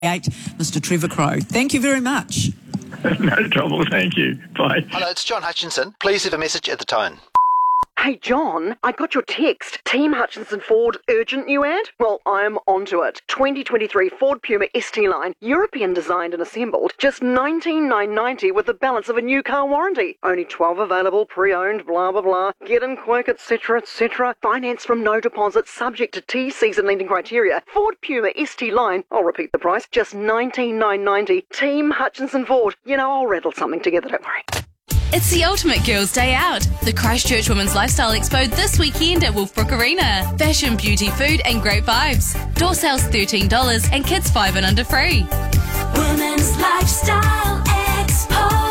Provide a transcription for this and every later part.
Mr. Trevor Crowe. Thank you very much. No trouble, thank you. Bye. Hello, it's John Hutchinson. Please leave a message at the tone. Hey, John, I got your text. Team Hutchinson Ford, urgent new ad? Well, I'm onto it. 2023 Ford Puma ST line, European designed and assembled, just $19,990 with the balance of a new car warranty. Only 12 available, pre-owned, blah, blah, blah. Get in quick, etc., etc. Finance from no deposit, subject to T-C's and lending criteria. Ford Puma ST line, I'll repeat the price, just $19,990. Team Hutchinson Ford. You know, I'll rattle something together, don't worry. It's the ultimate girls' day out. The Christchurch Women's Lifestyle Expo this weekend at Wolfbrook Arena. Fashion, beauty, food and great vibes. Door sales $13 and kids 5 and under free. Women's Lifestyle Expo.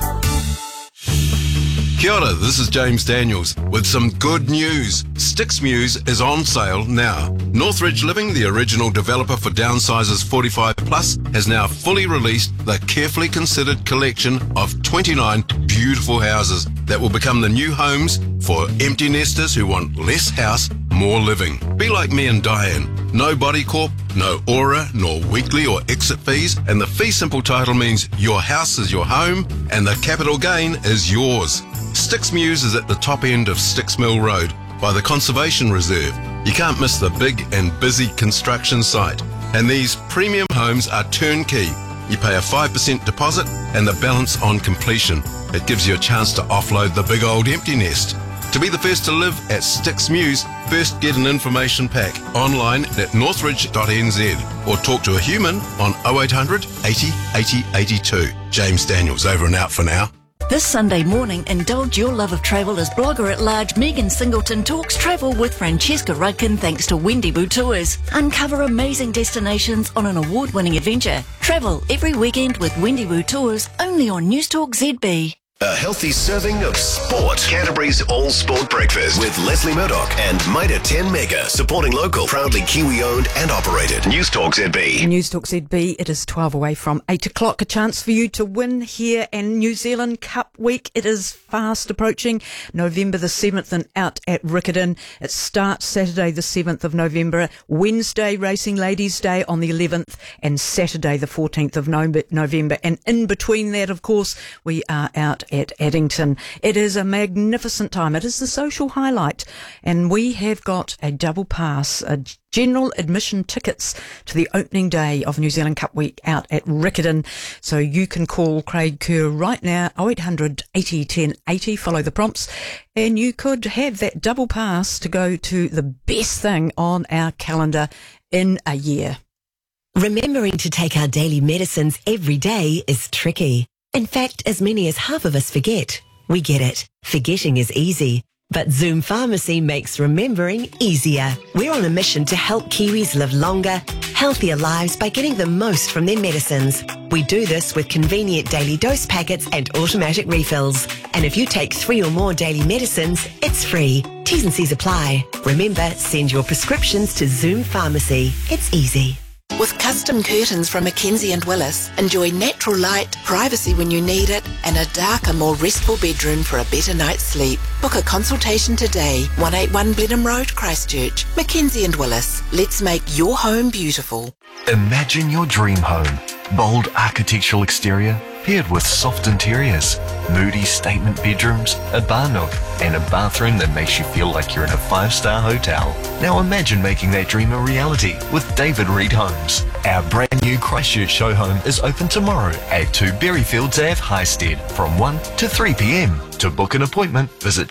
Kia ora, this is James Daniels with some good news. Sticks Muse is on sale now. Northridge Living, the original developer for downsizers 45 plus, has now fully released the carefully considered collection of 29 beautiful houses that will become the new homes for empty nesters who want less house, more living. Be like me and Diane. No body corp, no aura, nor weekly or exit fees, and the fee simple title means your house is your home and the capital gain is yours. Sticks Muse is at the top end of Sticks Mill Road by the Conservation Reserve. You can't miss the big and busy construction site. And these premium homes are turnkey. You pay a 5% deposit and the balance on completion. It gives you a chance to offload the big old empty nest. To be the first to live at Sticks Muse, first get an information pack online at northridge.nz or talk to a human on 0800 80 80 82. James Daniels, over and out for now. This Sunday morning, indulge your love of travel as blogger-at-large Megan Singleton talks travel with Francesca Rudkin thanks to Wendigo Tours. Uncover amazing destinations on an award-winning adventure. Travel every weekend with Wendigo Tours, only on Newstalk ZB. A healthy serving of sport. Canterbury's All Sport Breakfast with Leslie Murdoch and Mitre 10 Mega, supporting local, proudly Kiwi-owned and operated. Newstalk ZB. Newstalk ZB, it is 12 away from 8 o'clock. A chance for you to win here and New Zealand Cup week. It is fast approaching. November the 7th and out at Riccarton. It starts Saturday the 7th of November, Wednesday Racing Ladies Day on the 11th and Saturday the 14th of November. And in between that, of course, we are out at Addington. It is a magnificent time. It is the social highlight, and we have got a double pass, general admission tickets to the opening day of New Zealand Cup Week out at Riccarton. So you can call Craig Kerr right now, 0800 80 10 80, follow the prompts, and you could have that double pass to go to the best thing on our calendar in a year. Remembering to take our daily medicines every day is tricky. In fact, as many as half of us forget. We get it. Forgetting is easy. But Zoom Pharmacy makes remembering easier. We're on a mission to help Kiwis live longer, healthier lives by getting the most from their medicines. We do this with convenient daily dose packets and automatic refills. And if you take 3 or more daily medicines, it's free. T's and C's apply. Remember, send your prescriptions to Zoom Pharmacy. It's easy. With custom curtains from Mackenzie & Willis, enjoy natural light, privacy when you need it, and a darker, more restful bedroom for a better night's sleep. Book a consultation today, 181 Blenheim Road, Christchurch. Mackenzie & Willis. Let's make your home beautiful. Imagine your dream home. Bold architectural exterior, paired with soft interiors, moody statement bedrooms, a bar nook, and a bathroom that makes you feel like you're in a 5-star hotel. Now imagine making that dream a reality with David Reed Homes. Our brand new Christchurch show home is open tomorrow at 2 Berryfields Ave, Highstead from 1 to 3 p.m. To book an appointment, visit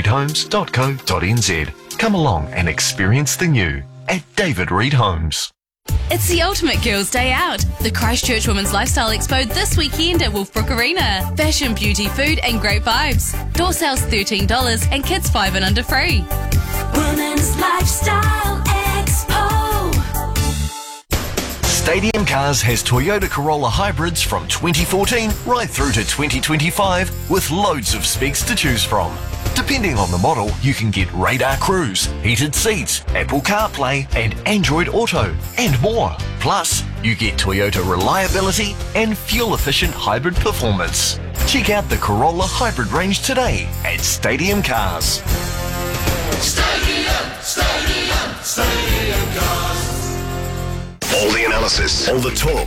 davidreedhomes.co.nz. Come along and experience the new at David Reed Homes. It's the ultimate girls' day out. The Christchurch Women's Lifestyle Expo this weekend at Wolfbrook Arena. Fashion, beauty, food and great vibes. Door sales $13 and kids 5 and under free. Women's Lifestyle Expo. Stadium Cars has Toyota Corolla hybrids from 2014 right through to 2025 with loads of specs to choose from. Depending on the model, you can get radar cruise, heated seats, Apple CarPlay and Android Auto and more. Plus, you get Toyota reliability and fuel-efficient hybrid performance. Check out the Corolla hybrid range today at Stadium Cars. Stadium Cars. All the analysis, all the talk,